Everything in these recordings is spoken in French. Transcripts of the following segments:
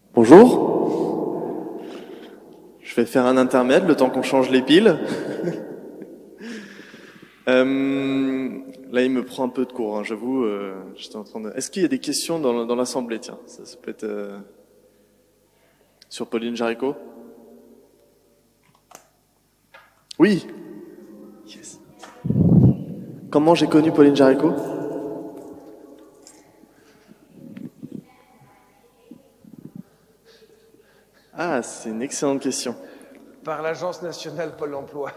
Bonjour. Je vais faire un intermède le temps qu'on change les piles. Là, il me prend un peu de cours, hein, j'avoue. J'étais en train de... Est-ce qu'il y a des questions dans l'assemblée? Tiens, ça peut être sur Pauline Jaricot. Oui. Yes. Comment j'ai connu Pauline Jaricot? Ah, c'est une excellente question. Par l'Agence nationale Pôle emploi.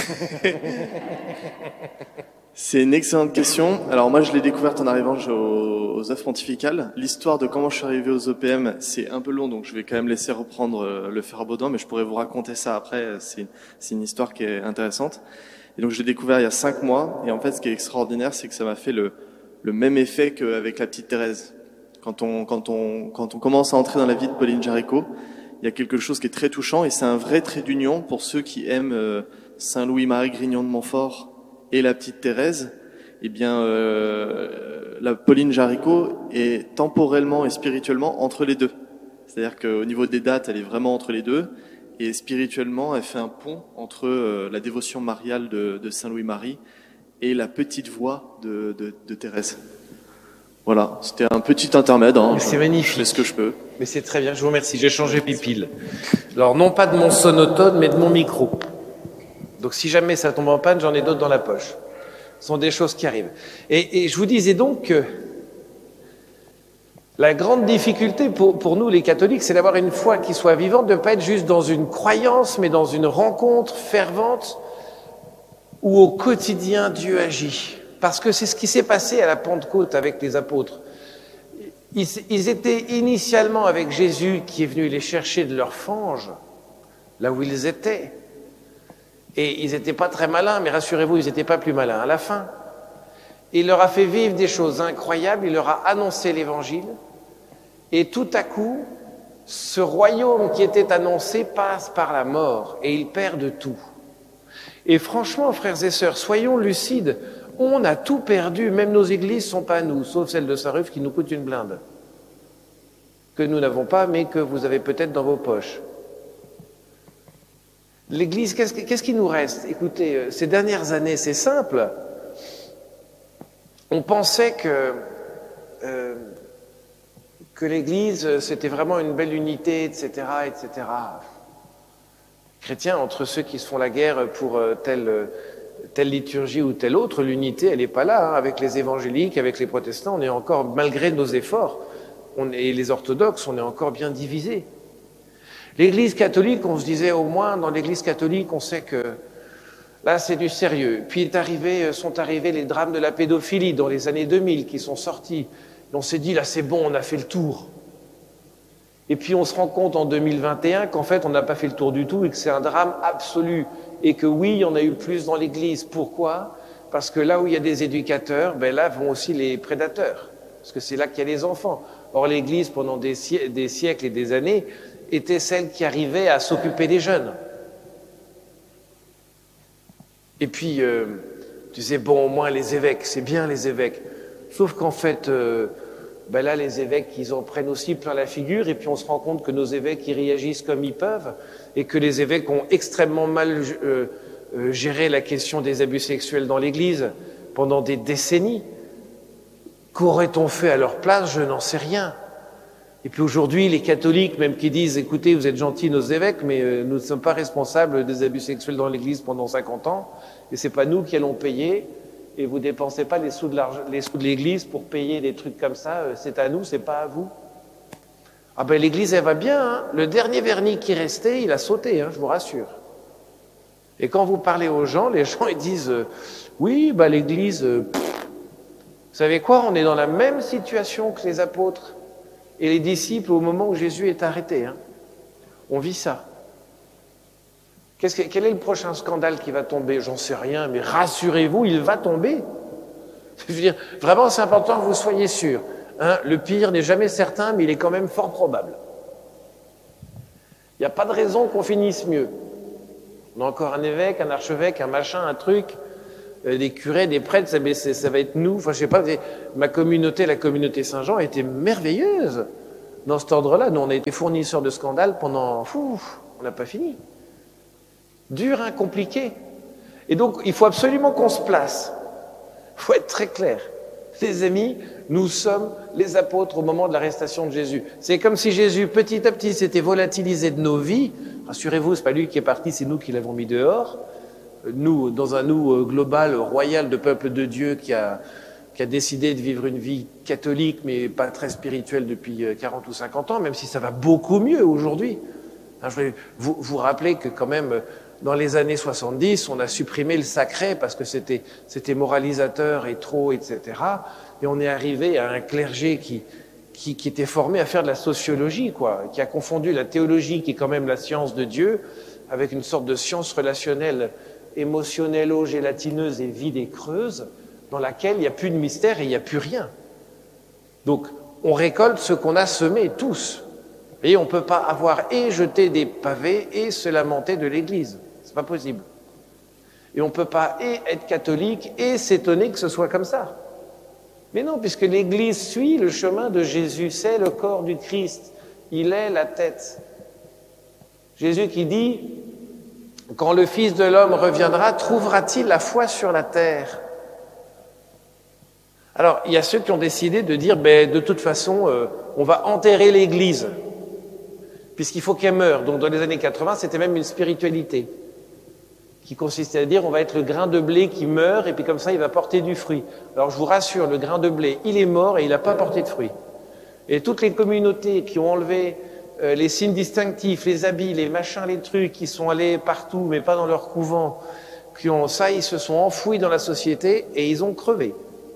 C'est une excellente question. Alors moi, je l'ai découverte en arrivant aux œuvres pontificales. L'histoire de comment je suis arrivé aux EPM, c'est un peu long, donc je vais quand même laisser reprendre le fer à Baudin, mais je pourrais vous raconter ça après. C'est une histoire qui est intéressante. Et donc je l'ai découvert il y a 5 mois. Et en fait, ce qui est extraordinaire, c'est que ça m'a fait le même effet qu'avec la petite Thérèse. Quand on commence à entrer dans la vie de Pauline Jaricot, il y a quelque chose qui est très touchant et c'est un vrai trait d'union pour ceux qui aiment Saint Louis-Marie Grignon de Montfort et la petite Thérèse. Eh bien, la Pauline Jaricot est temporellement et spirituellement entre les deux. C'est-à-dire qu'au niveau des dates, elle est vraiment entre les deux. Et spirituellement, elle fait un pont entre la dévotion mariale de Saint Louis-Marie et la petite voix de Thérèse. Voilà, c'était un petit intermède. Hein. C'est magnifique. Je fais ce que je peux. Mais c'est très bien, je vous remercie. J'ai changé mes piles. Alors, non pas de mon sonotone, mais de mon micro. Donc, si jamais ça tombe en panne, j'en ai d'autres dans la poche. Ce sont des choses qui arrivent. Et je vous disais donc que la grande difficulté pour nous, les catholiques, c'est d'avoir une foi qui soit vivante, de ne pas être juste dans une croyance, mais dans une rencontre fervente où au quotidien, Dieu agit. Parce que c'est ce qui s'est passé à la Pentecôte avec les apôtres. Ils étaient initialement avec Jésus qui est venu les chercher de leur fange, là où ils étaient. Et ils n'étaient pas très malins, mais rassurez-vous, ils n'étaient pas plus malins à la fin. Il leur a fait vivre des choses incroyables, il leur a annoncé l'Évangile. Et tout à coup, ce royaume qui était annoncé passe par la mort et ils perdent tout. Et franchement, frères et sœurs, soyons lucides. On a tout perdu, même nos églises ne sont pas à nous, sauf celle de Saint-Ruf qui nous coûte une blinde. Que nous n'avons pas, mais que vous avez peut-être dans vos poches. L'église, qu'est-ce qui nous reste? Écoutez, ces dernières années, c'est simple. On pensait que l'église, c'était vraiment une belle unité, etc., etc. Chrétiens, entre ceux qui se font la guerre pour telle liturgie ou telle autre, l'unité, elle n'est pas là. Hein. Avec les évangéliques, avec les protestants, on est encore, malgré nos efforts, et les orthodoxes, on est encore bien divisés. L'église catholique, on se disait au moins, dans l'église catholique, on sait que là, c'est du sérieux. Puis sont arrivés les drames de la pédophilie dans les années 2000 qui sont sortis. Et on s'est dit, là, c'est bon, on a fait le tour. Et puis on se rend compte en 2021 qu'en fait, on n'a pas fait le tour du tout et que c'est un drame absolu. Et que oui, il y en a eu plus dans l'église. Pourquoi? Parce que là où il y a des éducateurs, ben là vont aussi les prédateurs. Parce que c'est là qu'il y a les enfants. Or, l'église, pendant des siècles et des années, était celle qui arrivait à s'occuper des jeunes. Et puis, tu disais, bon, au moins les évêques, c'est bien les évêques. Sauf qu'en fait, ben là, les évêques, ils en prennent aussi plein la figure, et puis on se rend compte que nos évêques, ils réagissent comme ils peuvent, et que les évêques ont extrêmement mal géré la question des abus sexuels dans l'Église pendant des décennies. Qu'aurait-on fait à leur place? Je n'en sais rien. Et puis aujourd'hui, les catholiques, même qui disent, écoutez, vous êtes gentils, nos évêques, mais nous ne sommes pas responsables des abus sexuels dans l'Église pendant 50 ans, et c'est pas nous qui allons payer, et vous dépensez pas les sous de l'Église pour payer des trucs comme ça, c'est à nous, c'est pas à vous. Ah ben l'Église, elle va bien, hein. Le dernier vernis qui restait, il a sauté, hein, je vous rassure. Et quand vous parlez aux gens, les gens, ils disent, oui, bah l'Église, vous savez quoi, on est dans la même situation que les apôtres et les disciples au moment où Jésus est arrêté. Hein. On vit ça. Quel est le prochain scandale qui va tomber? J'en sais rien, mais rassurez-vous, il va tomber. Je veux dire, vraiment, c'est important que vous soyez sûrs. Hein, le pire n'est jamais certain, mais il est quand même fort probable. Il n'y a pas de raison qu'on finisse mieux. On a encore un évêque, un archevêque, un machin, un truc, des curés, des prêtres, ça va être nous. Enfin, je sais pas, ma communauté, la communauté Saint-Jean, a été merveilleuse. dans cet ordre-là. Nous, on a été fournisseurs de scandales pendant... on n'a pas fini. Dur, hein, compliqué. Et donc, il faut absolument qu'on se place. Il faut être très clair. Les amis, nous sommes les apôtres au moment de l'arrestation de Jésus. C'est comme si Jésus, petit à petit, s'était volatilisé de nos vies. Rassurez-vous, c'est pas lui qui est parti, c'est nous qui l'avons mis dehors. Nous, dans un nous global, royal, de peuple de Dieu qui a décidé de vivre une vie catholique, mais pas très spirituelle depuis 40 ou 50 ans, même si ça va beaucoup mieux aujourd'hui. Je vais vous rappeler que quand même, dans les années 70, on a supprimé le sacré parce que c'était moralisateur et trop, etc. Et on est arrivé à un clergé qui était formé à faire de la sociologie, quoi, qui a confondu la théologie, qui est quand même la science de Dieu, avec une sorte de science relationnelle, émotionnello-gélatineuse et vide et creuse, dans laquelle il n'y a plus de mystère et il n'y a plus rien. Donc, on récolte ce qu'on a semé tous. Et on ne peut pas avoir et jeter des pavés et se lamenter de l'Église. C'est pas possible. Et on ne peut pas et être catholique et s'étonner que ce soit comme ça. Mais non, puisque l'Église suit le chemin de Jésus, c'est le corps du Christ. Il est la tête. Jésus qui dit, quand le Fils de l'homme reviendra, trouvera-t-il la foi sur la terre ? Alors, il y a ceux qui ont décidé de dire, de toute façon, on va enterrer l'Église, puisqu'il faut qu'elle meure. Donc, dans les années 80, c'était même une spiritualité qui consistait à dire, on va être le grain de blé qui meurt, et puis comme ça, il va porter du fruit. Alors, je vous rassure, le grain de blé, il est mort et il n'a pas porté de fruit. Et toutes les communautés qui ont enlevé les signes distinctifs, les habits, les machins, les trucs, qui sont allés partout, mais pas dans leur couvent, ils se sont enfouis dans la société et ils ont crevé.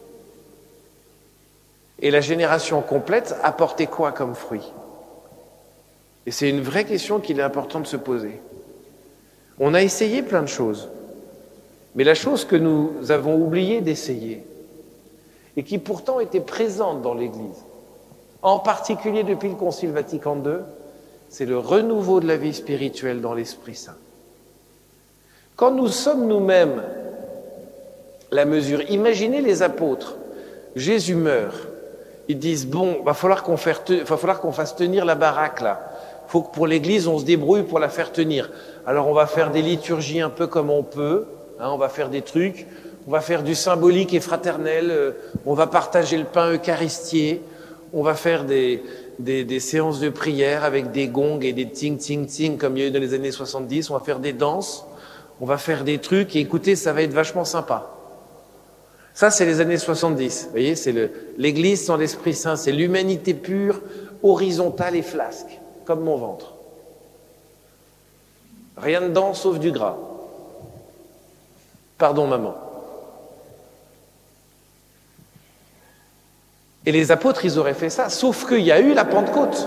Et la génération complète a porté quoi comme fruit? Et c'est une vraie question qu'il est important de se poser. On a essayé plein de choses, mais la chose que nous avons oublié d'essayer, et qui pourtant était présente dans l'Église, en particulier depuis le Concile Vatican II, c'est le renouveau de la vie spirituelle dans l'Esprit Saint. Quand nous sommes nous-mêmes la mesure, imaginez les apôtres, Jésus meurt, ils disent, bon, va falloir qu'on fasse tenir la baraque là. Il faut que pour l'Église, on se débrouille pour la faire tenir. Alors on va faire des liturgies un peu comme on peut, hein, on va faire des trucs, on va faire du symbolique et fraternel, on va partager le pain eucharistié, on va faire des séances de prière avec des gongs et des ting-ting-ting comme il y a eu dans les années 70, on va faire des danses, on va faire des trucs et écoutez, ça va être vachement sympa. Ça, c'est les années 70. Vous voyez, c'est l'Église sans l'Esprit Saint, c'est l'humanité pure, horizontale et flasque, comme mon ventre. Rien dedans sauf du gras. Pardon, maman. Et les apôtres, ils auraient fait ça, sauf qu'il y a eu la Pentecôte.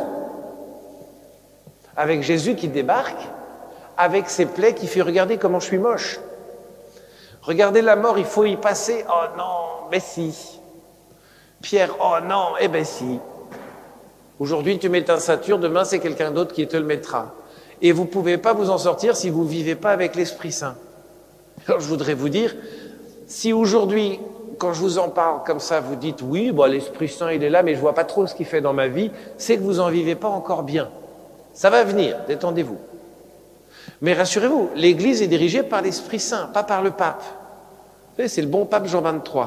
Avec Jésus qui débarque, avec ses plaies qui fait « Regardez comment je suis moche ». Regardez la mort, il faut y passer. Oh non, mais si. Pierre, oh non, eh ben si. Aujourd'hui, tu mets ta ceinture, demain, c'est quelqu'un d'autre qui te le mettra. Et vous ne pouvez pas vous en sortir si vous ne vivez pas avec l'Esprit Saint. Alors, je voudrais vous dire, si aujourd'hui, quand je vous en parle comme ça, vous dites, oui, bon, l'Esprit Saint, il est là, mais je ne vois pas trop ce qu'il fait dans ma vie, c'est que vous n'en vivez pas encore bien. Ça va venir, détendez-vous. Mais rassurez-vous, l'Église est dirigée par l'Esprit Saint, pas par le pape. Vous savez, c'est le bon pape Jean XXIII.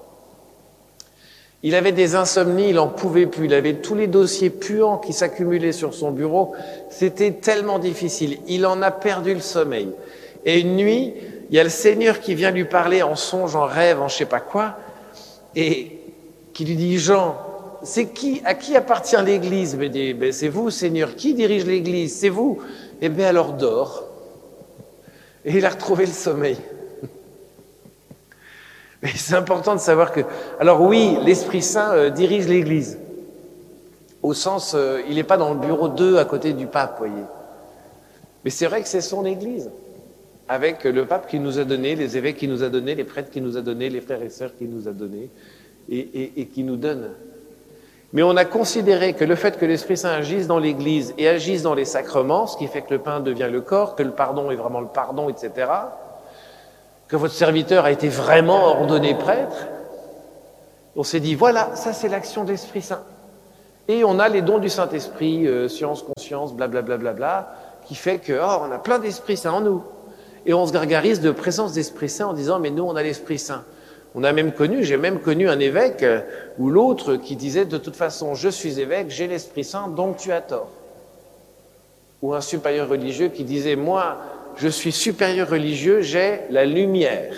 Il avait des insomnies, il n'en pouvait plus. Il avait tous les dossiers puants qui s'accumulaient sur son bureau. C'était tellement difficile. Il en a perdu le sommeil. Et une nuit, il y a le Seigneur qui vient lui parler en songe, en rêve, en je sais pas quoi, et qui lui dit, Jean, à qui appartient l'Église? Il dit, c'est vous, Seigneur. Qui dirige l'Église? C'est vous. Eh bien, alors dors. Et il a retrouvé le sommeil. Mais c'est important de savoir que... Alors oui, l'Esprit Saint dirige l'Église. Au sens, il n'est pas dans le bureau 2 à côté du pape, voyez. Mais c'est vrai que c'est son Église. Avec le pape qui nous a donné, les évêques qui nous a donné, les prêtres qui nous a donné, les frères et sœurs qui nous a donné, et qui nous donne. Mais on a considéré que le fait que l'Esprit Saint agisse dans l'Église et agisse dans les sacrements, ce qui fait que le pain devient le corps, que le pardon est vraiment le pardon, etc., que votre serviteur a été vraiment ordonné prêtre, on s'est dit, voilà, ça c'est l'action de l'Esprit Saint. Et on a les dons du Saint-Esprit, science, conscience, blablabla, bla, bla, bla, qui fait que on a plein d'Esprit Saint en nous. Et on se gargarise de présence d'Esprit Saint en disant, mais nous, on a l'Esprit Saint. J'ai même connu un évêque ou l'autre qui disait, de toute façon, je suis évêque, j'ai l'Esprit Saint, donc tu as tort. Ou un supérieur religieux qui disait, moi, je suis supérieur religieux, j'ai la lumière.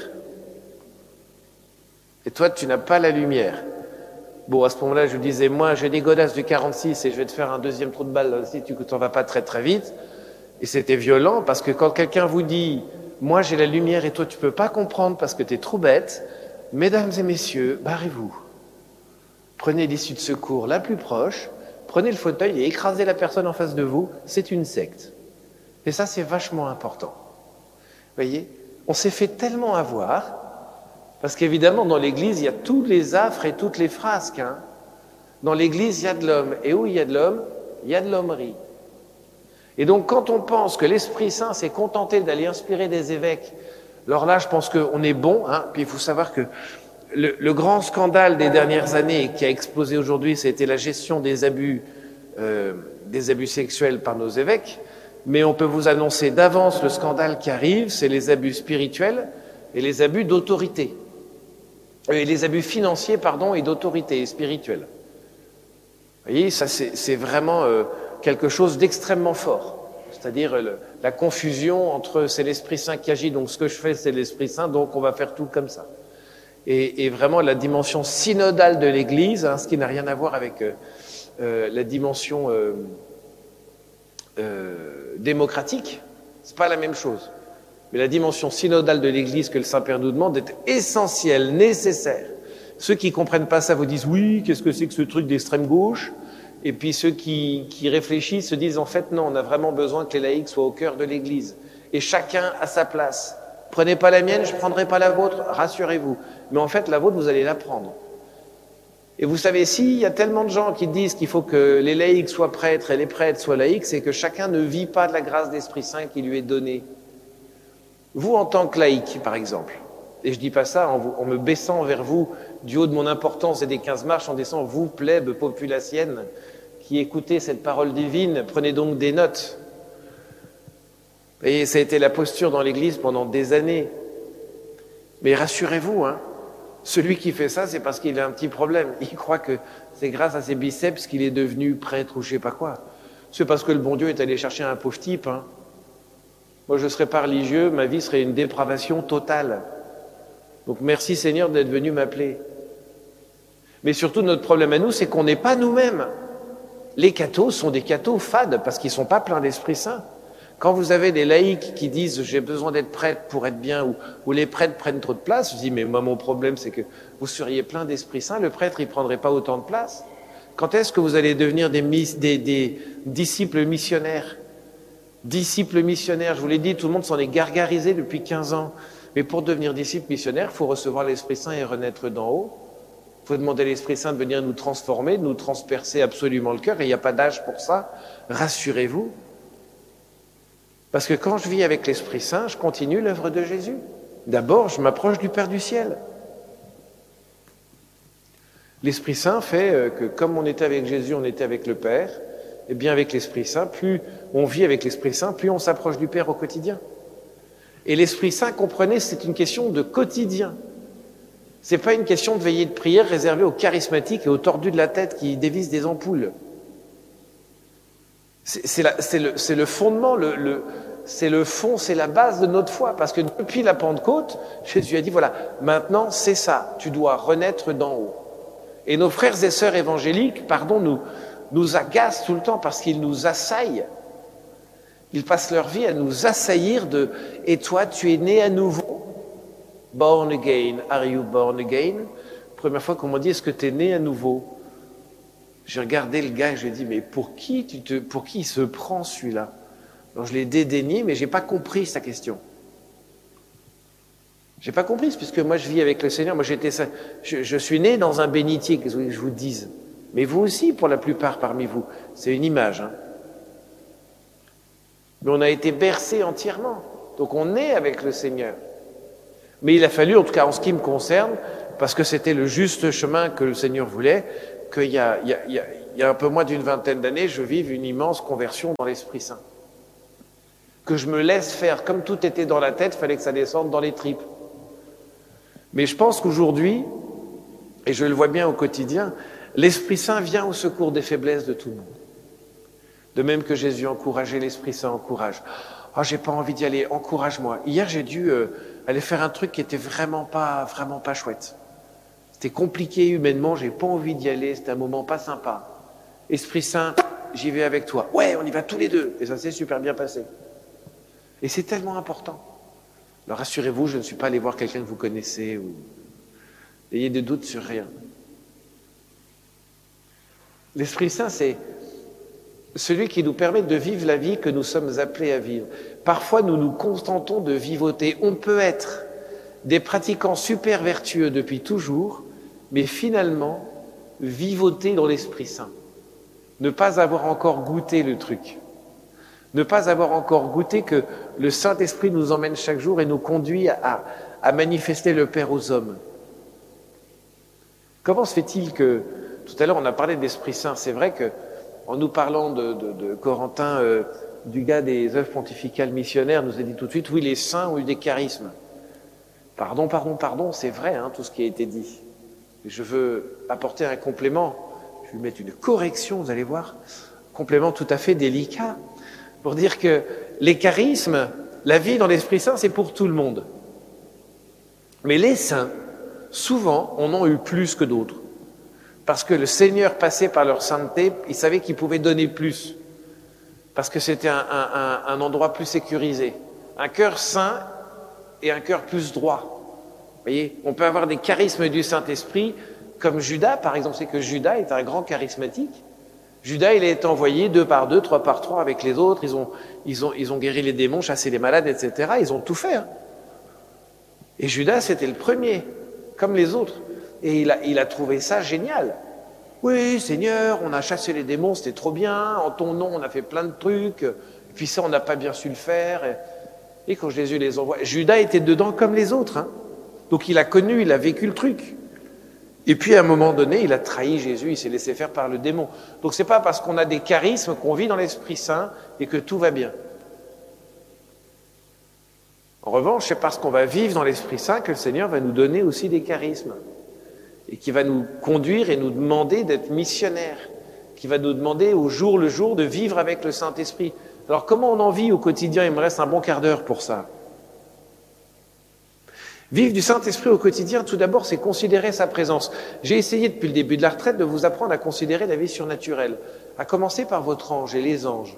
Et toi, tu n'as pas la lumière. Bon, à ce moment-là, je lui disais, moi, j'ai des godasses du 46 et je vais te faire un deuxième trou de balle si tu t'en vas pas très très vite. Et c'était violent parce que quand quelqu'un vous dit, moi, j'ai la lumière et toi, tu peux pas comprendre parce que tu es trop bête, mesdames et messieurs, barrez-vous. Prenez l'issue de secours la plus proche, prenez le fauteuil et écrasez la personne en face de vous, c'est une secte. Et ça, c'est vachement important. Vous voyez, on s'est fait tellement avoir, parce qu'évidemment, dans l'Église, il y a tous les affres et toutes les frasques. Hein. Dans l'Église, il y a de l'homme. Et où il y a de l'homme, il y a de l'hommerie. Et donc, quand on pense que l'Esprit Saint s'est contenté d'aller inspirer des évêques, alors là, je pense qu'on est bon. Hein. Puis il faut savoir que le grand scandale des dernières années qui a explosé aujourd'hui, c'était la gestion des abus sexuels par nos évêques. Mais on peut vous annoncer d'avance le scandale qui arrive, c'est les abus spirituels et les abus d'autorité. Et les abus financiers, et d'autorité spirituelle. Vous voyez, ça c'est vraiment quelque chose d'extrêmement fort. C'est-à-dire la confusion entre c'est l'Esprit Saint qui agit, donc ce que je fais c'est l'Esprit Saint, donc on va faire tout comme ça. Et vraiment la dimension synodale de l'Église, hein, ce qui n'a rien à voir avec la dimension démocratique, c'est pas la même chose. Mais la dimension synodale de l'Église que le Saint-Père nous demande est essentielle, nécessaire. Ceux qui comprennent pas ça vous disent oui, qu'est-ce que c'est que ce truc d'extrême gauche? Et puis ceux qui réfléchissent se disent en fait non, on a vraiment besoin que les laïcs soient au cœur de l'Église. Et chacun à sa place. Prenez pas la mienne, je prendrai pas la vôtre, rassurez-vous. Mais en fait, la vôtre, vous allez la prendre. Et vous savez, s'il y a tellement de gens qui disent qu'il faut que les laïcs soient prêtres et les prêtres soient laïcs, c'est que chacun ne vit pas de la grâce d'Esprit Saint qui lui est donnée. Vous, en tant que laïc, par exemple, et je dis pas ça en me baissant vers vous du haut de mon importance et des 15 marches, en descendant, vous, plèbe populacienne, qui écoutez cette parole divine, prenez donc des notes. Et ça a été la posture dans l'Église pendant des années. Mais rassurez-vous, hein, celui qui fait ça, c'est parce qu'il a un petit problème. Il croit que c'est grâce à ses biceps qu'il est devenu prêtre ou je sais pas quoi. C'est parce que le bon Dieu est allé chercher un pauvre type, hein. Moi, je ne serais pas religieux, ma vie serait une dépravation totale. Donc, merci Seigneur d'être venu m'appeler. Mais surtout, notre problème à nous, c'est qu'on n'est pas nous-mêmes. Les cathos sont des cathos fades parce qu'ils ne sont pas pleins d'Esprit Saint. Quand vous avez des laïcs qui disent « j'ai besoin d'être prêtre pour être bien » ou les prêtres prennent trop de place, je dis « mais moi, mon problème, c'est que vous seriez plein d'Esprit Saint, le prêtre, il ne prendrait pas autant de place. » Quand est-ce que vous allez devenir des disciples missionnaires? Disciples missionnaires, je vous l'ai dit, tout le monde s'en est gargarisé depuis 15 ans. Mais pour devenir disciple missionnaire, il faut recevoir l'Esprit Saint et renaître d'en haut. Il faut demander à l'Esprit Saint de venir nous transformer, de nous transpercer absolument le cœur. Et il n'y a pas d'âge pour ça. Rassurez-vous. Parce que quand je vis avec l'Esprit Saint, je continue l'œuvre de Jésus. D'abord, je m'approche du Père du ciel. L'Esprit Saint fait que comme on était avec Jésus, on était avec le Père. Et bien avec l'Esprit Saint, plus on vit avec l'Esprit Saint, plus on s'approche du Père au quotidien. Et l'Esprit Saint, comprenez, c'est une question de quotidien. C'est pas une question de veillée de prière réservée aux charismatiques et aux tordus de la tête qui dévissent des ampoules. C'est le fondement, c'est le fond, c'est la base de notre foi. Parce que depuis la Pentecôte, Jésus a dit, voilà, maintenant c'est ça, tu dois renaître d'en haut. Et nos frères et sœurs évangéliques, nous agacent tout le temps parce qu'ils nous assaillent. Ils passent leur vie à nous assaillir de « Et toi, tu es né à nouveau ?» Born again. Are you born again? Première fois qu'on m'a dit « Est-ce que tu es né à nouveau ?» J'ai regardé le gars et je lui ai dit « Mais pour qui il se prend celui-là ?» Alors je l'ai dédaigné, mais j'ai pas compris sa question. J'ai pas compris, puisque moi je vis avec le Seigneur. Moi je suis né dans un bénitier, qu'est-ce que je vous dise. Mais vous aussi, pour la plupart parmi vous. C'est une image, hein. Mais on a été bercé entièrement. Donc on est avec le Seigneur. Mais il a fallu, en tout cas en ce qui me concerne, parce que c'était le juste chemin que le Seigneur voulait, qu'il y a il y a un peu moins d'une vingtaine d'années, je vive une immense conversion dans l'Esprit Saint. Que je me laisse faire, comme tout était dans la tête, il fallait que ça descende dans les tripes. Mais je pense qu'aujourd'hui, et je le vois bien au quotidien, l'Esprit Saint vient au secours des faiblesses de tout le monde. De même que Jésus encourageait, l'Esprit Saint encourage. « Ah, j'ai pas envie d'y aller, encourage-moi. » Hier, j'ai dû aller faire un truc qui était vraiment pas chouette. C'était compliqué humainement, j'ai pas envie d'y aller, c'était un moment pas sympa. Esprit Saint, j'y vais avec toi. Ouais, on y va tous les deux. Et ça s'est super bien passé. Et c'est tellement important. Alors rassurez-vous, je ne suis pas allé voir quelqu'un que vous connaissez ou n'ayez de doutes sur rien. L'Esprit Saint, c'est celui qui nous permet de vivre la vie que nous sommes appelés à vivre. Parfois, nous nous contentons de vivoter. On peut être des pratiquants super vertueux depuis toujours, mais finalement, vivoter dans l'Esprit Saint. Ne pas avoir encore goûté le truc. Ne pas avoir encore goûté que le Saint-Esprit nous emmène chaque jour et nous conduit à manifester le Père aux hommes. Comment se fait-il que, tout à l'heure on a parlé de l'Esprit Saint, c'est vrai que en nous parlant de Corentin, du gars des œuvres pontificales missionnaires, nous a dit tout de suite, oui, les saints ont eu des charismes. Pardon, c'est vrai, hein, tout ce qui a été dit. Je veux apporter un complément, je vais mettre une correction, vous allez voir, complément tout à fait délicat, pour dire que les charismes, la vie dans l'Esprit Saint, c'est pour tout le monde. Mais les saints, souvent, en ont eu plus que d'autres. Parce que le Seigneur passait par leur sainteté, il savait qu'il pouvait donner plus. Parce que c'était un endroit plus sécurisé. Un cœur saint et un cœur plus droit. Vous voyez, on peut avoir des charismes du Saint-Esprit, comme Judas, par exemple. C'est que Judas est un grand charismatique. Judas, il est envoyé 2 par 2, 3 par 3 avec les autres. Ils ont guéri les démons, chassé les malades, etc. Ils ont tout fait. Hein. Et Judas, c'était le premier, comme les autres. Et il a trouvé ça génial. Oui, Seigneur, on a chassé les démons, c'était trop bien. En ton nom, on a fait plein de trucs. Puis ça, on n'a pas bien su le faire. Et quand Jésus les envoie, Judas était dedans comme les autres. Hein. Donc il a connu, il a vécu le truc. Et puis à un moment donné, il a trahi Jésus, il s'est laissé faire par le démon. Donc c'est pas parce qu'on a des charismes qu'on vit dans l'Esprit Saint et que tout va bien. En revanche, c'est parce qu'on va vivre dans l'Esprit Saint que le Seigneur va nous donner aussi des charismes. Et qui va nous conduire et nous demander d'être missionnaires, qui va nous demander au jour le jour de vivre avec le Saint-Esprit. Alors comment on en vit au quotidien? Il me reste un bon quart d'heure pour ça. Vivre du Saint-Esprit au quotidien, tout d'abord, c'est considérer sa présence. J'ai essayé depuis le début de la retraite de vous apprendre à considérer la vie surnaturelle, à commencer par votre ange et les anges.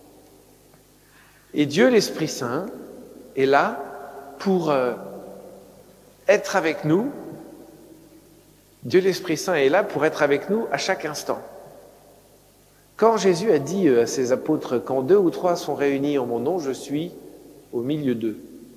Et Dieu, l'Esprit Saint, est là pour être avec nous. Dieu l'Esprit Saint est là pour être avec nous à chaque instant. Quand Jésus a dit à ses apôtres, quand 2 ou 3 sont réunis en mon nom, je suis au milieu d'eux.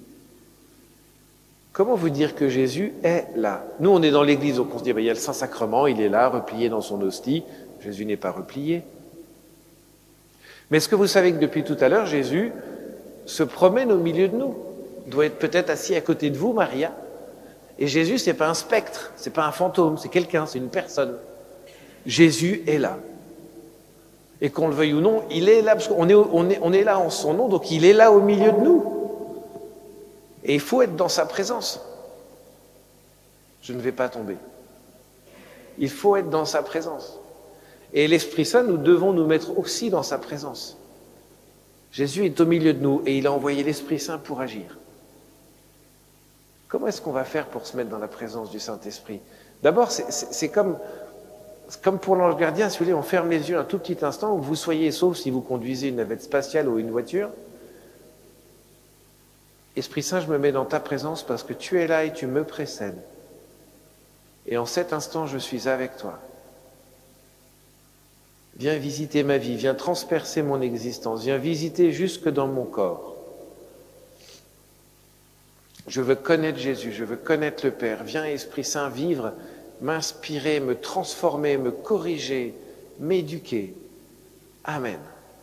Comment vous dire que Jésus est là? Nous, on est dans l'église, donc on se dit, il y a le Saint-Sacrement, il est là, replié dans son hostie. Jésus n'est pas replié. Mais est-ce que vous savez que depuis tout à l'heure, Jésus se promène au milieu de nous? Il doit être peut-être assis à côté de vous, Maria. Et Jésus, c'est pas un spectre, c'est pas un fantôme, c'est quelqu'un, c'est une personne. Jésus est là. Et qu'on le veuille ou non, il est là, parce qu'on est là en son nom, donc il est là au milieu de nous. Et il faut être dans sa présence. Je ne vais pas tomber. Il faut être dans sa présence. Et l'Esprit Saint, nous devons nous mettre aussi dans sa présence. Jésus est au milieu de nous et il a envoyé l'Esprit Saint pour agir. Comment est-ce qu'on va faire pour se mettre dans la présence du Saint-Esprit? D'abord, c'est comme pour l'ange gardien, si vous voulez, on ferme les yeux un tout petit instant, où vous soyez, sauf si vous conduisez une navette spatiale ou une voiture. Esprit Saint, je me mets dans ta présence parce que tu es là et tu me précèdes. Et en cet instant, je suis avec toi. Viens visiter ma vie, viens transpercer mon existence, viens visiter jusque dans mon corps. Je veux connaître Jésus, je veux connaître le Père. Viens, Esprit Saint, vivre, m'inspirer, me transformer, me corriger, m'éduquer. Amen.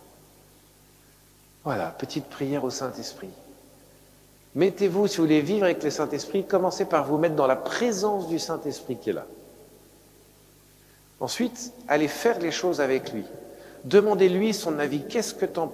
Voilà, petite prière au Saint-Esprit. Mettez-vous, si vous voulez vivre avec le Saint-Esprit, commencez par vous mettre dans la présence du Saint-Esprit qui est là. Ensuite, allez faire les choses avec lui. Demandez-lui son avis. Qu'est-ce que tu en